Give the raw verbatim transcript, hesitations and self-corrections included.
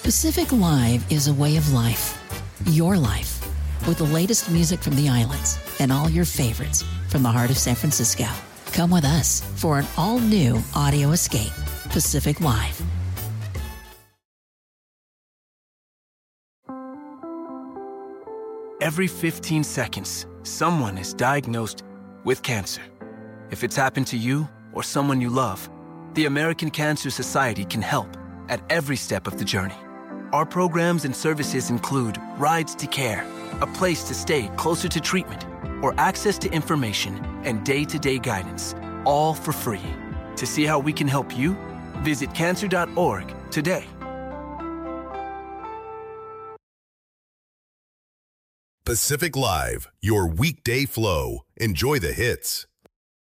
Pacific Live is a way of life. Your life. With the latest music from the islands and all your favorites from the heart of San Francisco. Come with us for an all-new audio escape. Pacific Live. Every fifteen seconds, someone is diagnosed with cancer. If it's happened to you or someone you love, the American Cancer Society can help at every step of the journey. Our programs and services include Rides to Care, a place to stay closer to treatment, or access to information and day-to-day guidance, all for free. To see how we can help you, visit cancer dot org today. Pacific Live, your weekday flow. Enjoy the hits.